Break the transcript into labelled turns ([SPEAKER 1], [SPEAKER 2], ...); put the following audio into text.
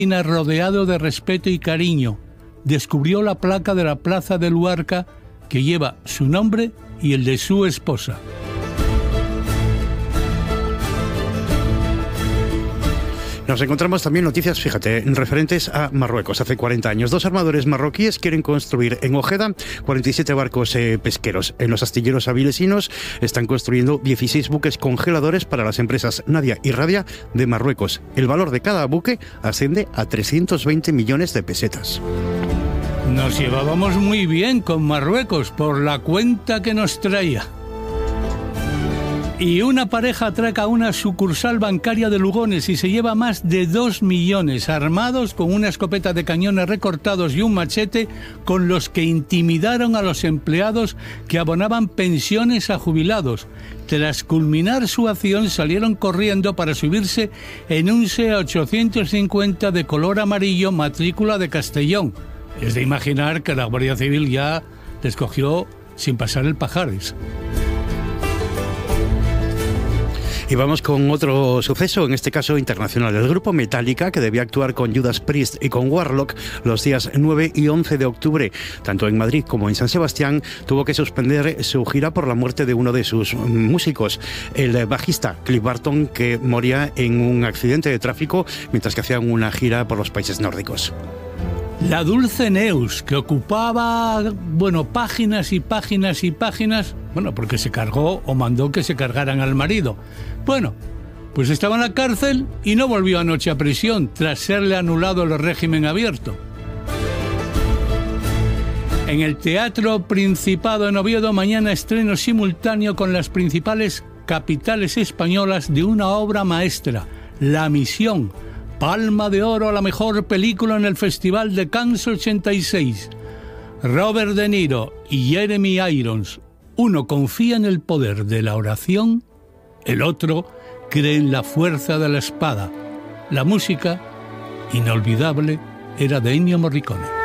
[SPEAKER 1] rodeado de respeto y cariño, descubrió la placa de la Plaza de Luarca que lleva su nombre y el de su esposa.
[SPEAKER 2] Nos encontramos también noticias, fíjate, referentes a Marruecos. Hace 40 años, 2 armadores marroquíes quieren construir en Ojeda 47 barcos pesqueros. En los astilleros avilesinos están construyendo 16 buques congeladores para las empresas Nadia y Radia de Marruecos. El valor de cada buque asciende a 320 millones de pesetas.
[SPEAKER 1] Nos llevábamos muy bien con Marruecos por la cuenta que nos traía. Y una pareja atraca una sucursal bancaria de Lugones y se lleva más de 2 millones, armados con una escopeta de cañones recortados y un machete, con los que intimidaron a los empleados que abonaban pensiones a jubilados. Tras culminar su acción, salieron corriendo para subirse en un SEA 850 de color amarillo, matrícula de Castellón. Es de imaginar que la Guardia Civil ya les cogió sin pasar el Pajares.
[SPEAKER 2] Y vamos con otro suceso, en este caso internacional. El grupo Metallica, que debía actuar con Judas Priest y con Warlock los días 9 y 11 de octubre, tanto en Madrid como en San Sebastián, tuvo que suspender su gira por la muerte de uno de sus músicos, el bajista Cliff Barton, que moría en un accidente de tráfico mientras que hacían una gira por los países nórdicos.
[SPEAKER 1] La Dulce Neus, que ocupaba, páginas y páginas y páginas, porque se cargó o mandó que se cargaran al marido. Pues estaba en la cárcel y no volvió anoche a prisión, tras serle anulado el régimen abierto. En el Teatro Principado en Oviedo, mañana estreno simultáneo con las principales capitales españolas de una obra maestra, La Misión, Palma de Oro a la mejor película en el Festival de Cannes 86. Robert De Niro y Jeremy Irons. Uno confía en el poder de la oración, el otro cree en la fuerza de la espada. La música, inolvidable, era de Ennio Morricone.